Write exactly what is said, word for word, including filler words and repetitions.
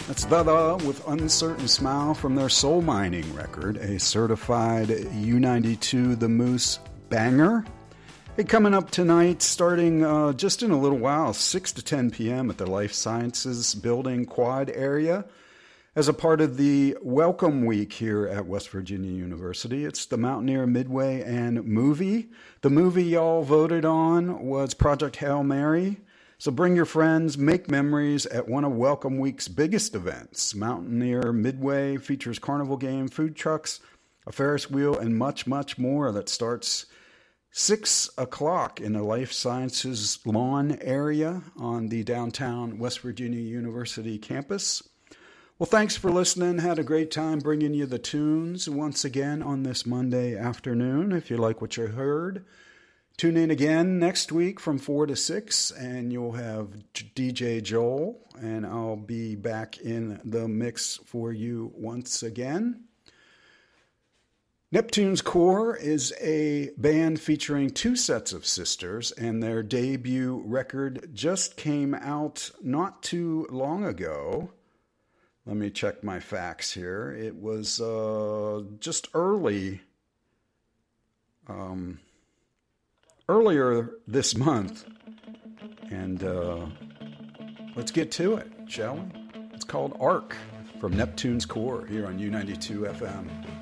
That's Dada with Uncertain Smile from their Soul Mining record, a certified U ninety-two The Moose banger. Hey, coming up tonight, starting uh, just in a little while, six to ten p.m. at the Life Sciences Building Quad area. As a part of the Welcome Week here at West Virginia University, it's the Mountaineer Midway and movie. The movie y'all voted on was Project Hail Mary. So bring your friends, make memories at one of Welcome Week's biggest events. Mountaineer Midway features carnival game, food trucks, a Ferris wheel, and much, much more. That starts six o'clock in the Life Sciences lawn area on the downtown West Virginia University campus. Well, thanks for listening. Had a great time bringing you the tunes once again on this Monday afternoon. If you like what you heard, tune in again next week from four to six, and you'll have D J Joel, and I'll be back in the mix for you once again. Neptune's Core is a band featuring two sets of sisters, and their debut record just came out not too long ago. Let me check my facts here. It was uh, just early... Um, earlier this month, and uh, let's get to it, shall we? It's called Arc from Neptune's Core here on U ninety-two F M.